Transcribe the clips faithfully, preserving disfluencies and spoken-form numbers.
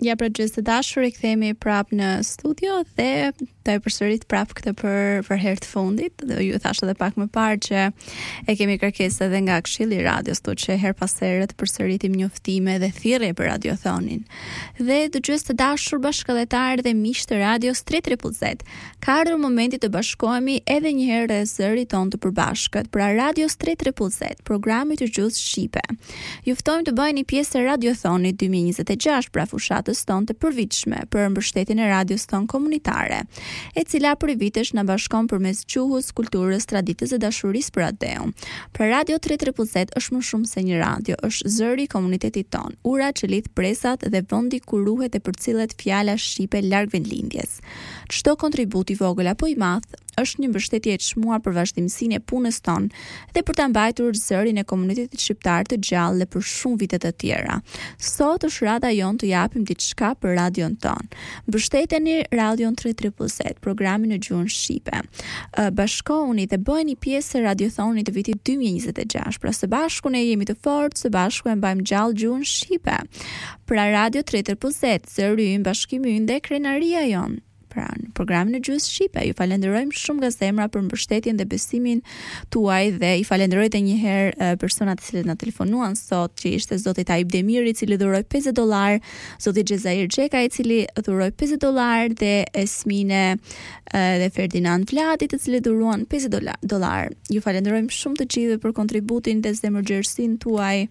Ja, pra gjithë të dashur, i kthehemi prap në studio dhe do e përsërit prap këtë për për herë të fundit. Dhe ju thash edhe pak më parë që e kemi kërkesë edhe nga Këshilli i Radios, tu që her pas here të përsëritim njoftime dhe thirrje për radiothonin. Dhe dëgjues të dashur, bashkëdhetar dhe miq të radios tre tre Z, ka ardhur momenti të bashkohemi edhe një herë rreth zërit ton të përbashkët, pra Radios tre tre Z, programi të gjuhës shqipe. Ju ftojmë të bëheni pjesë e radiothonit dy mijë e njëzet e gjashtë, pra fushatës tonë të përvitshme për mbështetjen e radios tonë komunitare, e cila për vitesh na bashkon përmes gjuhës, kulturës, traditës dhe dashurisë për atë. Pra Radio tre tre Z është më shumë se një radio, është zëri i komunitetit tonë, ura që lidh presat dhe vendi ku ruhet e përcillet fjala shqipe larg vendlindjes. Çdo kontribut i vogël apo i madh është një mbështetje e çmuar për vazhdimsinë e punës tonë dhe për ta mbajtur zërin e komunitetit shqiptar të gjallë dhe për shumë vite të tjera. Sot është rada jon të japim diçka për radion ton. Mbështeteni Radion tre tre Z, programin në gjuhën shqipe. Bashkohuni dhe bëheni pjesë e radiothonit të vitit dy mijë e njëzet e gjashtë. Pra së bashku ne jemi të fortë, së bashku e mbajmë gjallë gjuhën shqipe. Pra Radio tre tre Z, zëri ynë, bashkimi ynë dhe krenaria jon. Pra, në programin e gjuhës shqipe, ju falenderojmë shumë nga zemra për mbështetjen dhe besimin tuaj dhe i falenderoj edhe një herë personat të cilët na telefonuan sot, që ishte zoti Taib Demiri, i cili dhuroi pesëdhjetë dollar, zoti Xhezair Xheka, i cili dhuroi pesëdhjetë dollar, dhe Esmine dhe Ferdinand Vladi, të cilët dhuruan pesëdhjetë dollar. Ju falenderojmë shumë të gjithëve për kontributin dhe zemërgjerësinë tuaj.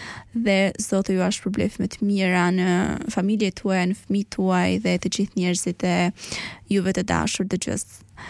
Dhe Zoti ju a shpërblef me të mira në familjet tuaja, në fëmijët tuaj dhe të gjithë njerëzit e juve të dashur dëgjues.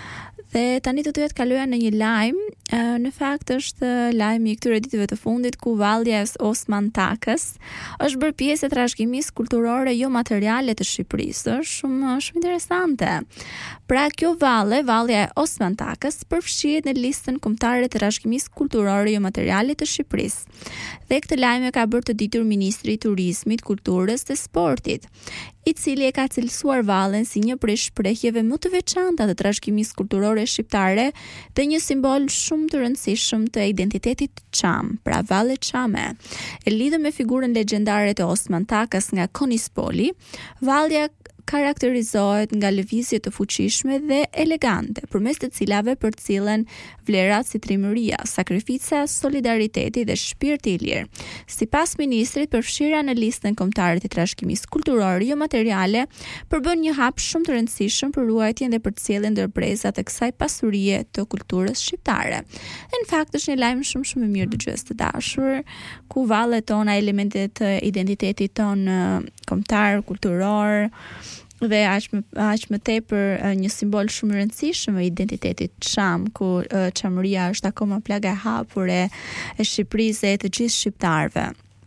Dhe tani do të kaloja në një lajm, në fakt është lajmi i këtyre ditëve të fundit ku Vallja e Osman Takës është bërë pjesë e trashëgimisë kulturore jo materiale të Shqipërisë. Është shumë shumë interesante. Pra kjo valle, Vallja e Osman Takës, përfshihet në listën kombëtare të trashëgimisë kulturore jo materiale të Shqipërisë. Dhe këtë lajm e ka bërë të ditur Ministri i Turizmit, Kulturës dhe Sportit, i cili e ka cilësuar vallen si një prej shprehjeve më të veçanta të trashëgimisë kulturore shqiptare dhe një simbol shumë të rëndësishëm të identitetit çam, pra Valle Çame. E lidhur me figurën legjendare të Osman Takës nga Konispoli, vallja karakterizohet nga lëvizje të fuqishme dhe elegante, përmes të cilave përcillen vlerat si trimëria, sakrifica, solidariteti dhe shpirti i lirë. Sipas ministrit, përfshirja në listën kombëtare të trashëgimisë kulturore jo materiale përbën një hap shumë të rëndësishëm për ruajtjen dhe përcjelljen ndërprerësa të kësaj pasurie të kulturës shqiptare. Në fakt është një lajm shumë shumë i mirë dëgjues të dashur, ku vallet tona, elementet të identitetit ton kombëtar, kulturor, dhe aq më aq më tepër një simbol shumë i rëndësishëm i identitetit çam, ku çamëria është akoma plaga e hapur e e Shqipërisë e të gjithë shqiptarëve.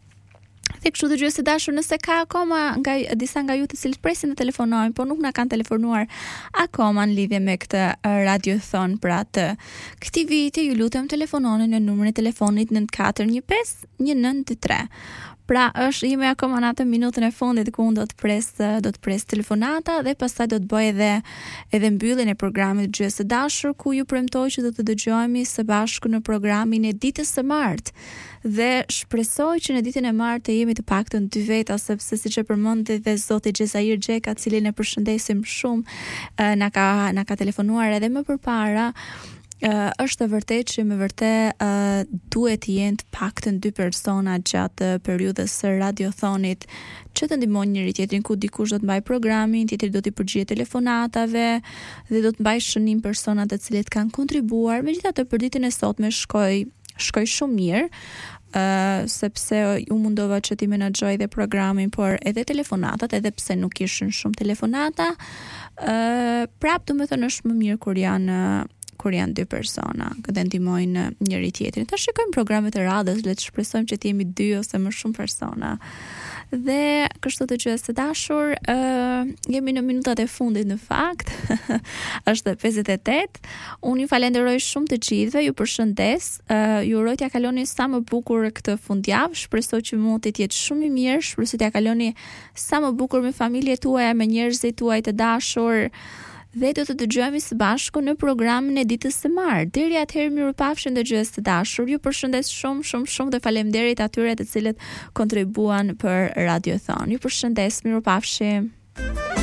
Dhe kështu dëgjues të dashur, nëse ka akoma nga disa nga ju të cilët presin të telefonojnë, po nuk na kanë telefonuar akoma në lidhje me këtë radiothon për atë këtij viti, ju lutem telefononi në numrin e telefonit nënt katër një pesë një nënt tre. Pra është jemi akoma në atë minutën e fundit ku unë do të pres do të pres telefonata dhe pastaj do të bëj edhe edhe mbylljen e programit Dëgjues të dashur, ku ju premtoj që do të dëgjohemi së bashku në programin e ditës së martë. Dhe shpresoj që në ditën e martë të jemi të paktën dy veta, sepse siç e përmendi dhe zoti Xhezair Xheka, i cili ne përshëndesim shumë, na ka na ka telefonuar edhe më përpara. Uh, është e vërtet që me vërtet uh, duhet të jenë të paktën dy persona gjatë periudhës së radiothonit që të ndihmojnë njëri tjetrin, ku dikush do të mbaj programin, tjetri do t'i përgjigjet telefonatave dhe do të mbaj shënim persona të cilët kanë kontribuar. Megjithatë për ditën e sotme shkoi shkoi shumë mirë. Uh, sepse u mundova që ti menaxhoj dhe programin, por edhe telefonatat, edhe pse nuk ishin shumë telefonata, uh, prap do të thënë është më mirë kur janë kur janë dy persona, që ndihmojnë njëri tjetrin. Ta shikojmë programet e radhës, le të shpresojmë që të jemi dy ose më shumë persona. Dhe kështu të dëgjues të dashur, uh, jemi në minutat e fundit në fakt. Është pesëdhjetë e tetë. Unë ju falenderoj shumë të gjithëve, ju përshëndes. Uh, ju uroj t'ja kaloni sa më bukur këtë fundjavë. Shpresoj që mund të jetë shumë i mirë. Shpresoj t'ja kaloni sa më bukur me familjet tuaja, me njerëzit tuaj të dashur. dhe do të dëgjojmë së bashku në programin e ditës së martë. Deri atëherë mirupafshim dëgjues të dashur. Ju përshëndes shumë shumë shumë dhe faleminderit atyre të cilët kontribuan për Radiothon. Ju përshëndes, mirupafshim.